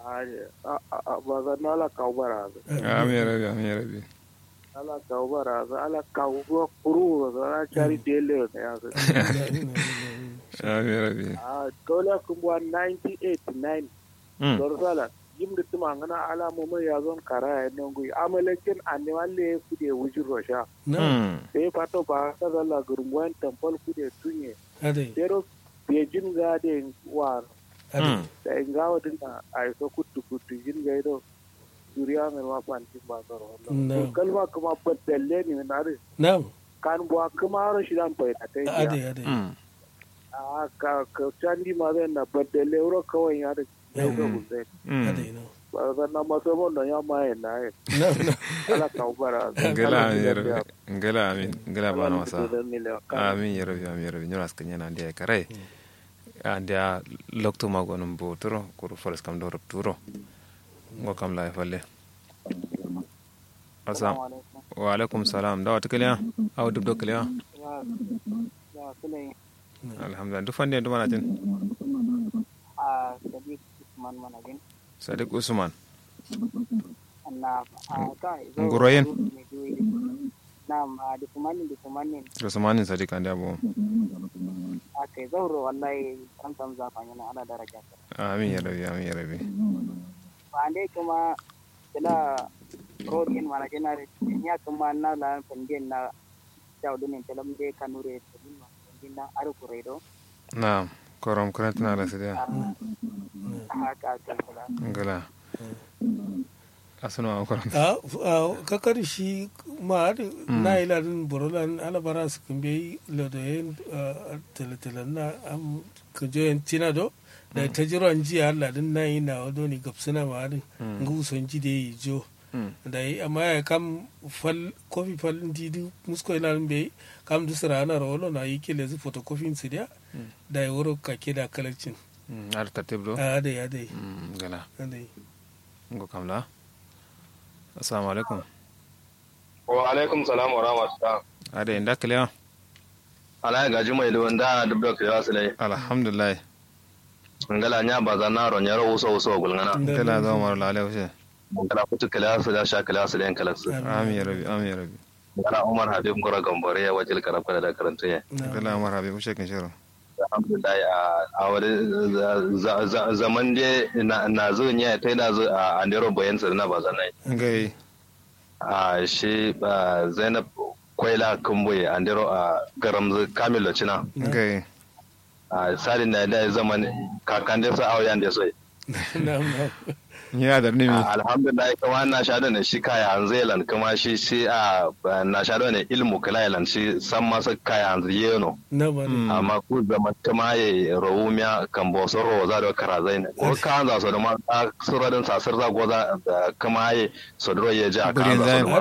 ba za na ala kawo baraza amin ya rabi ala kawo baraza ala kawo ruwa kuru za na cari dele na ya zai amin ya rabi dole kuma 1989 dorsala yimda tuma ngana ala mama ya zon kara ya nongu amalakin anwale kude wujin rosha sai fato ba ka zalla gurmwan tampal kude tunye pero bejin gade war sai ngawa dinna ai so kutu jin gaido duriya mai ma fanti ba zaro kalma kuma badalle ne na re kan buwa kuma ro shi dan bai ta kai ka candi ma zai na badalle ro kawai ya da yau ga guzai ba zan na maso mon da ya mai na ai ala ka ubara ngala amin ba na masa amin ya rabi nyuras kanya na dia kare andia lokto magonum bo turo ko forest kam do turo ngo kam la falle asa wa alaikum salam da wata kaliya aw dubdo kaliya alhamdulillah du fande du manatin sadiq usman managin sadiq usman anna kai nguroyen nam di kumanin sadiq ande abo ake zauro wallahi tam zafanya na ala daraja amin ya rabi ande kuma kila rodin mana jenare nya kuma na la pengen na jawdun telam de kanure dinna aru kuredo na korom kurant na la sidia haka ngala asano korom kakari shi ma na iladin borolan ala baras kumbe lodoyen telatelan na am kujoyen tinado da tajiro anji Allah din na ina wado ni gapsuna ma din ngu son ji de jo da yi amma ya kam fal kofi fal didi musko ilan be kam dusra na rolo na yi kele zu photocopy sidia da yi woro kake da collection ar tatiblo ade gala ade ngo kamla assalamu alaikum wa alaikum salam wa rahmatullah ade inda kaliya ala gaji mai wanda dubdo kaliya sai alhamdulillah ngala nya bazana ro nyaro uso gulngana kala zo mar lale wuse ngala kutu kaliya sai sha kaliya sai kala sai amin ya rabi ngala umar habib ngora gambare ya wajil karab da karanta ya kala umar habib mushe kin shiro alhamdulillah a wani zaman de na zo nya tai da zo a andero bayan sai na bazana ngai a shi Zainab kwaila kumbuye andero a garamzu kamilo cina ngai a salin da zaman kakan da sa auyan da sai ya da nimi alhamdulillah kuma na shaɗa ne shi kaya an zealand kuma shi a na shaɗa ne ilmu kailan shi san masa kaya an yeno amma ku zama kuma ya rawumiya kan boso roza da karazai ne ko kan za su da ma suradin sasar za goza da kuma ya sodro ya ji a kan za su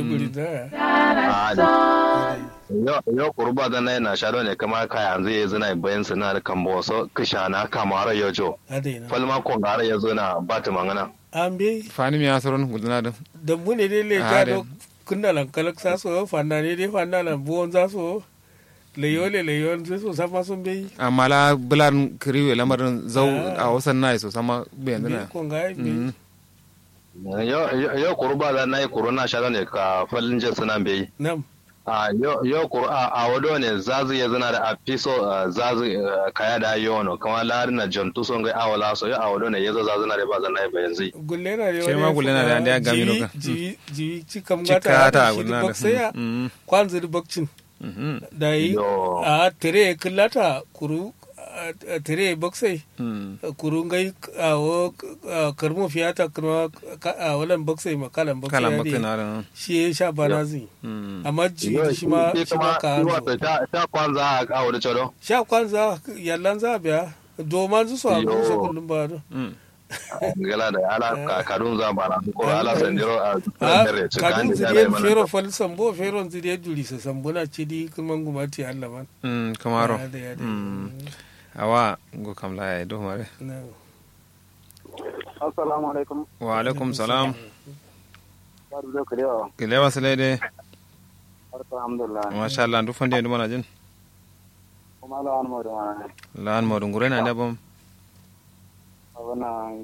maro yo kurba da na shaɗa ne kuma kaya an zai zina bayan suna da kan boso kishana kamar yojo falma ko gara ya zo na bata mangana ambe fani mi asoron gudana da mu ne le ja do kunna lan kalak sa so fanna ne dai fanna lan buon za so leyon so sama sun bai amma la bulan kriwe lamarin zau a wasan nai so sama bayan dana ko ngai bi yo kurba da nai corona sha ne ka fallin je sunan bai nam yo kur'a a wado ne zazu ya zana da a fiso zazu kaya da yono kuma larina jontu son ga awala so ya awado ne yazo zazu na da ba zanai ba yanzu gullena ne ma gullena da ya gami no ji cikam gata shi baksaya kwanzu da bakcin da yi a tere kullata kuru tere baksai kuru ngai a karmo fiyata kuma a walan baksai makalan baksai na shi sha bana zai amma ji shi ma ka sha kwanza a kawo da chado sha kwanza yallan za biya domin su a gusa kullum ba do gala da ala kadun za ba na ko ala sandiro a kadun zide fero fal sambo fero zide duri sa sambo na cidi kuma gumati Allah man kamaro awa go kam la do mare assalamu alaikum wa alaikum salam bardo kalewa kalewa salede alhamdulillah masha Allah ndu fande ndu mana jin kuma la an modu ngure na ne bom abana